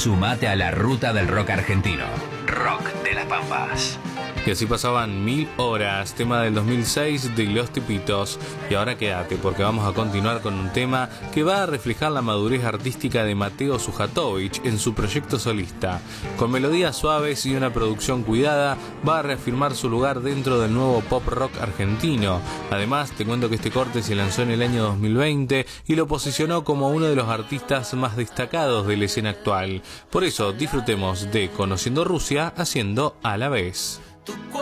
Sumate a la ruta del rock argentino. Rock de las Pampas. Y así pasaban 1000 horas, tema del 2006 de Los Tipitos. Y ahora quédate, porque vamos a continuar con un tema que va a reflejar la madurez artística de Mateo Sujatovich en su proyecto solista. Con melodías suaves y una producción cuidada, va a reafirmar su lugar dentro del nuevo pop rock argentino. Además, te cuento que este corte se lanzó en el año 2020 y lo posicionó como uno de los artistas más destacados de la escena actual. Por eso, disfrutemos de Conociendo Rusia haciendo A la Vez.